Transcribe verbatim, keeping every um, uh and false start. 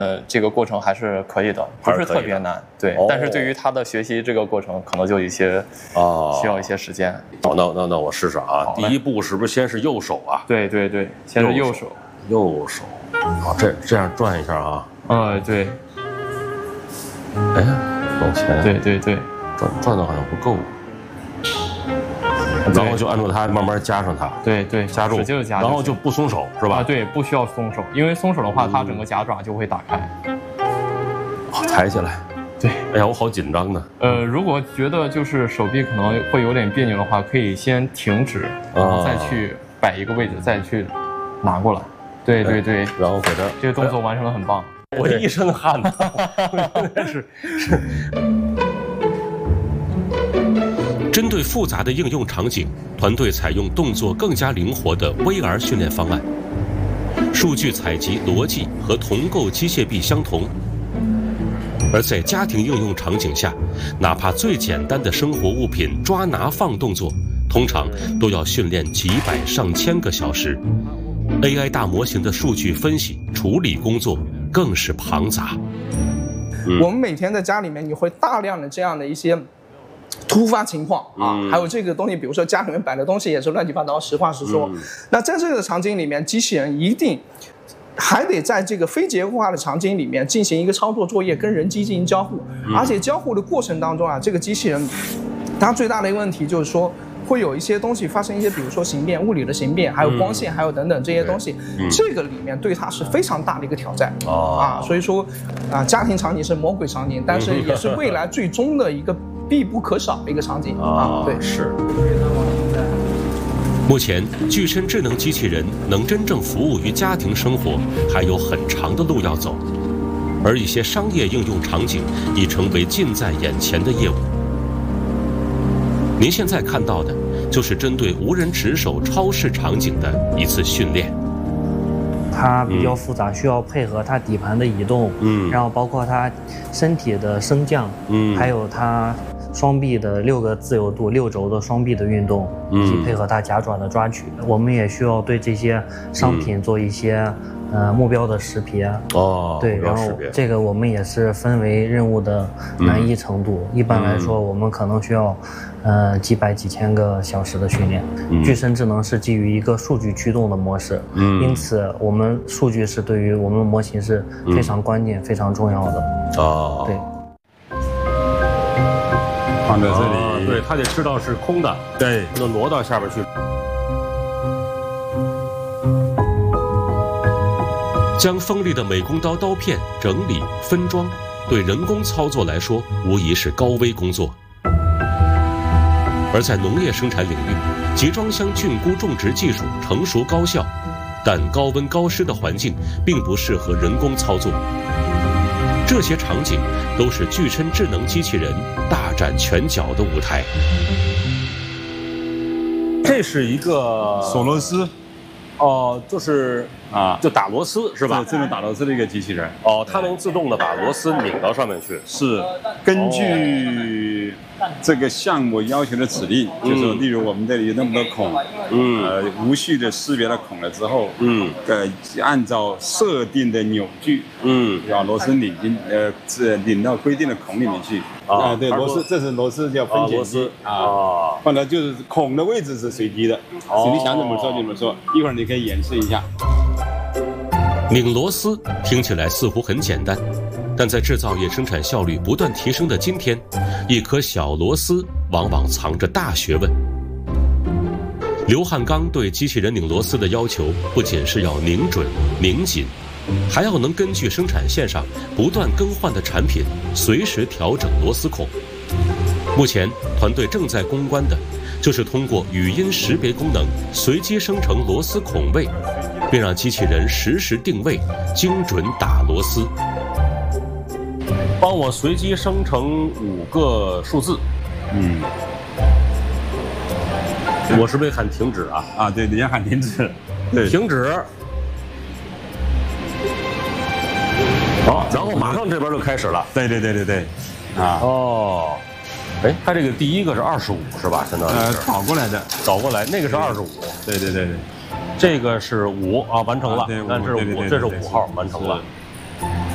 呃，这个过程还是可以的，不是特别难，对。 哦、 但是对于他的学习这个过程，可能就有一些啊，需要一些时间。 好，那那那我试试啊。第一步是不是先是右手啊？ 对对对，先是右手。 右手，好，这这样转一下啊。 呃，对。 哎，往前。 对对对。 转转的好像不够。然后就按住它，慢慢加上它。 对对， 加重， 使劲加， 然后就不松手，是吧？ 啊，对，不需要松手，因为松手的话，它整个夹爪就会打开。 好，抬起来。 对， 哎呀，我好紧张呢。 呃，如果觉得就是手臂可能会有点别扭的话，可以先停止，然后再去摆一个位置，再去拿过来。对对对， 然后给它， 这个动作完成得很棒。 我一身汗呐，是是。 针对复杂的应用场景，团队采用动作更加灵活的 V R 训练方案。数据采集逻辑和同构机械臂相同，而在家庭应用场景下，哪怕最简单的生活物品抓拿放动作，通常都要训练几百上千个小时。A I 大模型的数据分析处理工作更是庞杂。 嗯、我们每天在家里面，你会大量的这样的一些突发情况啊，嗯、还有这个东西，比如说家里面摆的东西也是乱七八糟。实话实说，嗯、那在这个场景里面，机器人一定还得在这个非结构化的场景里面进行一个操作作业，跟人机进行交互。嗯、而且交互的过程当中啊，这个机器人它最大的一个问题就是说，会有一些东西发生一些，比如说形变、物理的形变，还有光线，嗯、还有等等这些东西，嗯、这个里面对它是非常大的一个挑战。哦、啊，所以说啊，家庭场景是魔鬼场景，但是也是未来最终的一个必不可少的一个场景啊。对， 是。 目前，具身智能机器人能真正服务于家庭生活，还有很长的路要走，而一些商业应用场景已成为近在眼前的业务。您现在看到的，就是针对无人值守超市场景的一次训练。 它比较复杂，需要配合它底盘的移动，嗯，然后包括它身体的升降，嗯，还有它双臂的六个自由度、六轴的双臂的运动，以及配合它夹爪的抓取。我们也需要对这些商品做一些呃目标的识别。哦，对，然后这个我们也是分为任务的难易程度。一般来说，我们可能需要呃几百几千个小时的训练。具身智能是基于一个数据驱动的模式，嗯，因此我们数据是对于我们模型是非常关键、非常重要的。哦，对。 放在这里，啊、对，他得知道是空的，对，不能挪到下边去。 将锋利的美工刀刀片整理分装，对人工操作来说无疑是高危工作。而在农业生产领域，集装箱菌菇种植技术成熟高效，但高温高湿的环境并不适合人工操作。这些场景都是具身智能机器人大展拳脚的舞台。 这是一个锁螺丝， 哦、呃，就是啊，就打螺丝是吧？ 这种打螺丝的一个机器人。 哦，它能自动的把螺丝拧到上面去。 是，根据这个项目要求的指令，哦、就是说，例如我们这里有那么多孔，嗯，呃，无序的识别了孔了之后，嗯，呃，按照设定的扭矩，嗯，把螺丝拧进，呃，是拧到规定的孔里面去。啊，对，螺丝，这是螺丝叫分拣机啊，放的就是孔的位置是随机的，你想怎么说就怎么说，一会儿你可以演示一下。 拧螺丝听起来似乎很简单，但在制造业生产效率不断提升的今天，一颗小螺丝往往藏着大学问。刘汉刚对机器人拧螺丝的要求不仅是要拧准、拧紧，还要能根据生产线上不断更换的产品，随时调整螺丝孔。目前，团队正在攻关的，就是通过语音识别功能，随机生成螺丝孔位，并让机器人实时定位，精准打螺丝。 帮我随机生成五个数字。嗯。我是不是得喊停止啊？ 啊，对，你要喊停止。对， 停止。好，然后马上这边就开始了。 对对对对对，啊哦，哎，它这个第一个是二十五是吧？相当于呃倒过来的， 倒过来那个是二十五。 对对对对， 这个是五啊，完成了， 啊、 但是五这是五号完成了。